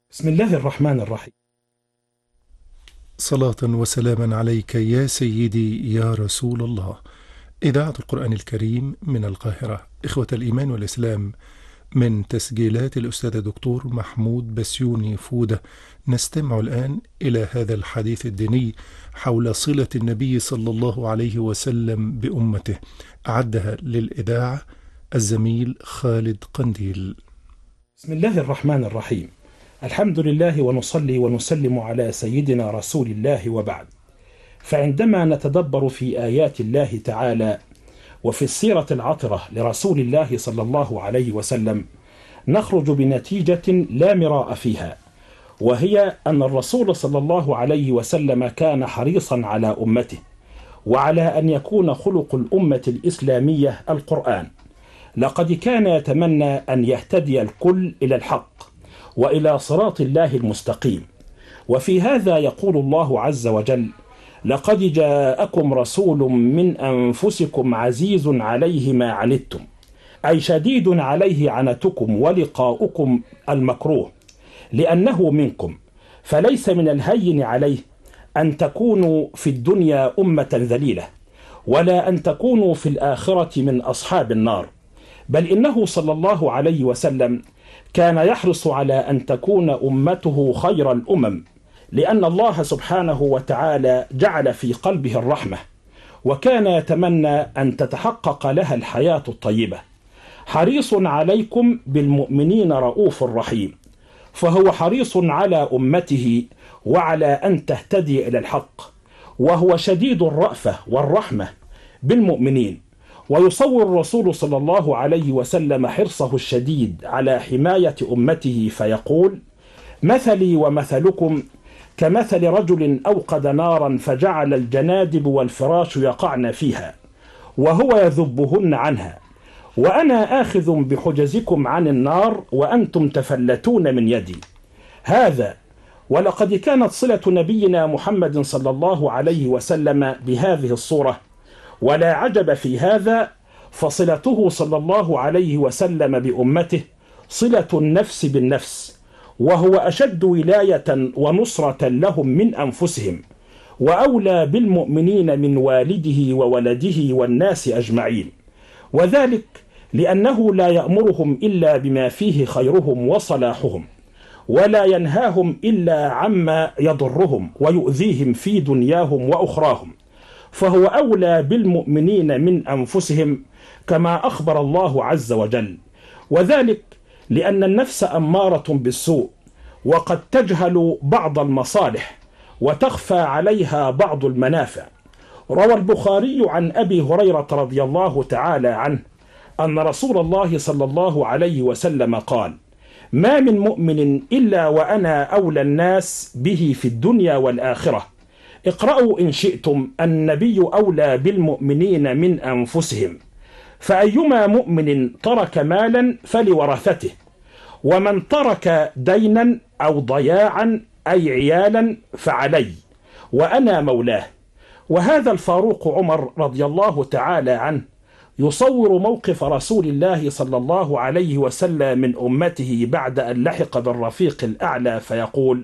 بسم الله الرحمن الرحيم. صلاة وسلاما عليك يا سيدي يا رسول الله. إذاعة القرآن الكريم من القاهرة. إخوة الإيمان والإسلام، من تسجيلات الأستاذ الدكتور محمود بسيوني فودة، نستمع الآن إلى هذا الحديث الديني حول صلة النبي صلى الله عليه وسلم بأمته. أعدها للإذاعة الزميل خالد قنديل. بسم الله الرحمن الرحيم. الحمد لله ونصلي ونسلم على سيدنا رسول الله وبعد. فعندما نتدبر في آيات الله تعالى وفي السيرة العطرة لرسول الله صلى الله عليه وسلم نخرج بنتيجة لا مراء فيها، وهي أن الرسول صلى الله عليه وسلم كان حريصا على أمته، وعلى أن يكون خلق الأمة الإسلامية القرآن. لقد كان يتمنى أن يهتدي الكل إلى الحق وإلى صراط الله المستقيم. وفي هذا يقول الله عز وجل: لقد جاءكم رسول من أنفسكم عزيز عليه ما عنتم، أي شديد عليه عنتكم ولقاؤكم المكروه، لأنه منكم، فليس من الهين عليه أن تكونوا في الدنيا أمة ذليلة، ولا أن تكونوا في الآخرة من أصحاب النار، بل إنه صلى الله عليه وسلم كان يحرص على أن تكون أمته خير الأمم، لأن الله سبحانه وتعالى جعل في قلبه الرحمة، وكان يتمنى أن تتحقق لها الحياة الطيبة. حريص عليكم بالمؤمنين رؤوف رحيم، فهو حريص على أمته وعلى أن تهتدي إلى الحق، وهو شديد الرأفة والرحمة بالمؤمنين. ويصور الرسول صلى الله عليه وسلم حرصه الشديد على حماية أمته فيقول: مثلي ومثلكم كمثل رجل أوقد نارا فجعل الجنادب والفراش يقعن فيها وهو يذبهن عنها، وأنا آخذ بحجزكم عن النار وأنتم تفلتون من يدي. هذا ولقد كانت صلة نبينا محمد صلى الله عليه وسلم بهذه الصورة، ولا عجب في هذا، فصلته صلى الله عليه وسلم بأمته صلة النفس بالنفس، وهو أشد ولاية ونصرة لهم من أنفسهم، وأولى بالمؤمنين من والده وولده والناس أجمعين، وذلك لأنه لا يأمرهم إلا بما فيه خيرهم وصلاحهم، ولا ينهاهم إلا عما يضرهم ويؤذيهم في دنياهم وأخراهم، فهو أولى بالمؤمنين من أنفسهم كما أخبر الله عز وجل، وذلك لأن النفس أمارة بالسوء، وقد تجهل بعض المصالح وتخفى عليها بعض المنافع. روى البخاري عن أبي هريرة رضي الله تعالى عنه أن رسول الله صلى الله عليه وسلم قال: ما من مؤمن إلا وأنا أولى الناس به في الدنيا والآخرة. اقرأوا إن شئتم: النبي أولى بالمؤمنين من أنفسهم. فأيما مؤمن ترك مالا فلورثته، ومن ترك دينا أو ضياعا أي عيالا فعلي، وأنا مولاه. وهذا الفاروق عمر رضي الله تعالى عنه يصور موقف رسول الله صلى الله عليه وسلم من أمته بعد أن لحق بالرفيق الأعلى فيقول: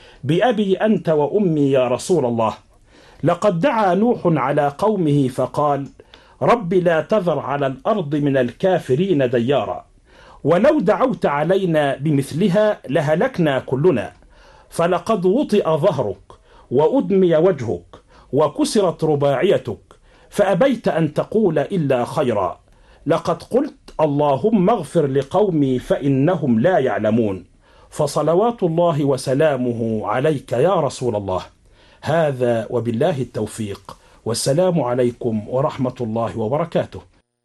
بأبي أنت وأمي يا رسول الله، لقد دعا نوح على قومه فقال: رب لا تذر على الأرض من الكافرين ديارا، ولو دعوت علينا بمثلها لهلكنا كلنا، فلقد وطئ ظهرك وأدمي وجهك وكسرت رباعيتك، فأبيت أن تقول إلا خيرا، لقد قلت اللهم اغفر لقومي فإنهم لا يعلمون، فصلوات الله وسلامه عليك يا رسول الله. هذا وبالله التوفيق، والسلام عليكم ورحمة الله وبركاته.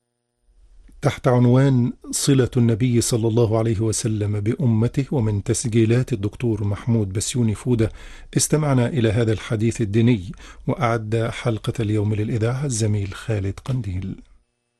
تحت عنوان صلة النبي صلى الله عليه وسلم بأمته، ومن تسجيلات الدكتور محمود بسيوني فودة، استمعنا إلى هذا الحديث الديني، وأعد حلقة اليوم للإذاعة الزميل خالد قنديل.